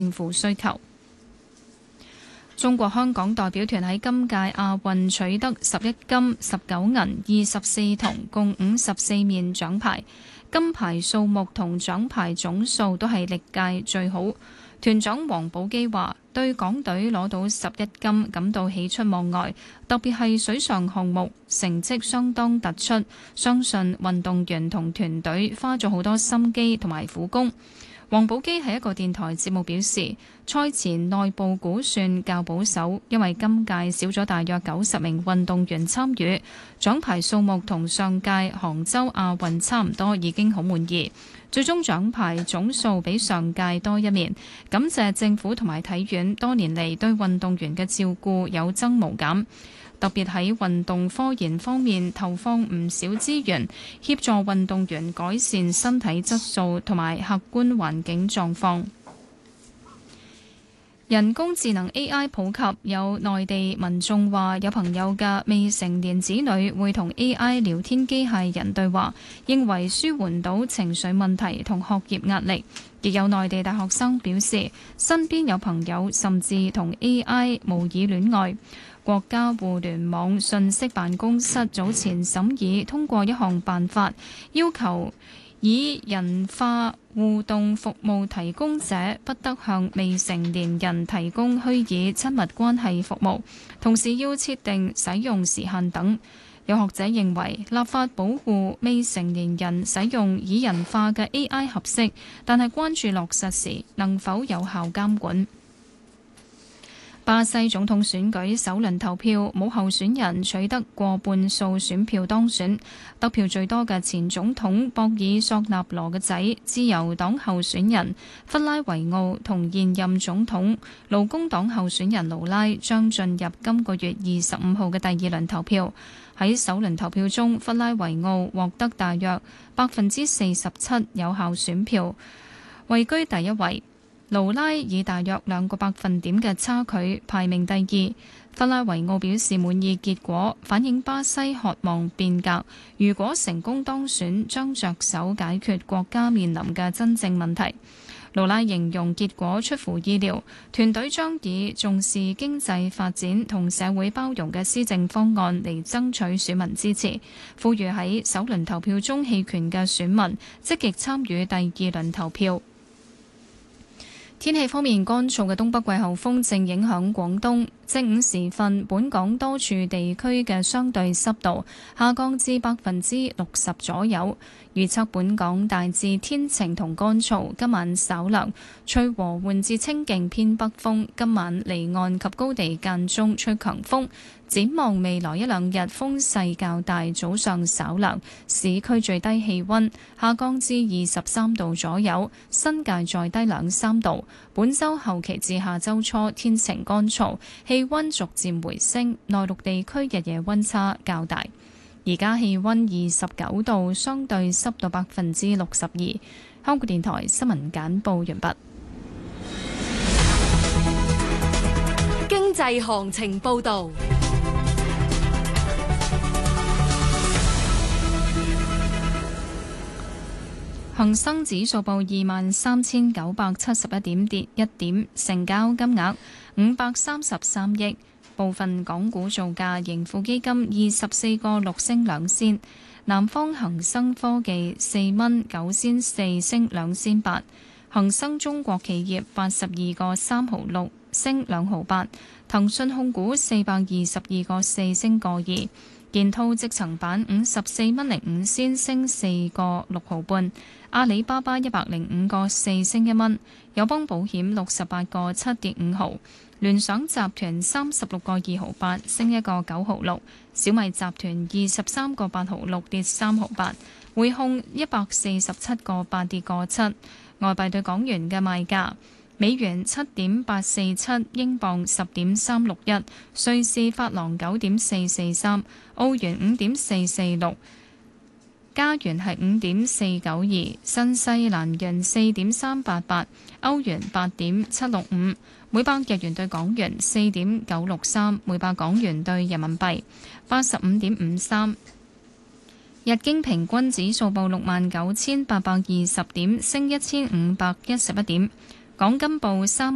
應付需求。中國香港代表團喺今屆亞運取得11金、19銀、24銅，共54面獎牌，金牌數目同獎牌總數都係歷屆最好。團長黃寶基話：對港隊攞到11金感到喜出望外，特別係水上項目成績相當突出，相信運動員同團隊花咗好多心機同埋苦功。黃寶基喺一個電台節目表示，賽前內部估算較保守，因為今屆少咗大約90名運動員參與，獎牌數目同上屆杭州亞運差唔多，已經好滿意。最終獎牌總數比上屆多一面，感謝政府同埋體院多年嚟對運動員嘅照顧有增無減。特別喺運動科研方面投放唔少資源，協助運動員改善身體質素同埋客觀環境狀況。人工智能 AI 普及，有內地民眾話有朋友嘅未成年子女會同 AI 聊天機械人對話，認為舒緩到情緒問題同學業壓力。亦有內地大學生表示，身邊有朋友甚至同 AI 模擬戀愛。國家互聯網信息辦公室早前審議通過一項辦法，要求以人化互動服務提供者不得向未成年人提供虛擬親密關係服務，同時要設定使用時限等。有學者認為立法保護未成年人使用以人化嘅 AI 合適，但係關注落實時能否有效監管。巴西總統選舉首輪投票，冇候選人取得過半數選票當選。得票最多嘅前總統博爾索納羅嘅仔，自由黨候選人弗拉維奧同現任總統勞工黨候選人盧拉將進入今個月25號嘅第二輪投票。喺首輪投票中，弗拉維奧獲得大約47%有效選票，位居第一位。盧拉以大約2個百分點嘅差距排名第二。弗拉維奧表示滿意結果，反映巴西渴望變革。如果成功當選，將着手解決國家面臨嘅真正問題。盧拉形容結果出乎意料，團隊將以重視經濟發展同社會包容嘅施政方案嚟爭取選民支持，呼籲喺首輪投票中棄權嘅選民積極參與第二輪投票。天氣方面，乾燥嘅東北季候風正影響廣東。正午時分，本港多處地區嘅相對濕度下降至60%左右。預測本港大致天晴同乾燥，今晚稍涼，吹和緩至清勁偏北風。今晚離岸及高地間中吹強風。展望未來一兩日風勢較大，早上稍涼，市區最低氣溫下降至23度左右，新界再低2-3度。本週後期至下週初天晴乾燥，氣溫逐漸回升，內陸地區日夜溫差較大。而家氣溫29度，相對濕度62%。香港電台新聞簡報完畢。 經濟行情報道。 恒生指數報23,971點，跌1點，成交金額533億。部分港股造價，盈富基金24個6升2仙，南方恒生科技4蚊9仙4升2仙8，恒生中國企業82個3毫6升2毫8，騰訊控股422個4升個2，建滔積層板54蚊05仙升4個6毫半，阿里巴巴105個4升1蚊，友邦保險68個7跌5毫，聯想集團36個2毫8升1個9毫6，小米集團23個8毫6跌3毫8，匯控147個8跌個7。外幣對港元嘅賣價：美元7.847，英鎊10.361，瑞士法郎9.443，澳元5.446，加元係5.492，新西蘭元4.388，歐元8.765，每百日元對港元4.963，每百港元對人民幣85.53。日經平均指數報69,820點，升1511點。港金報3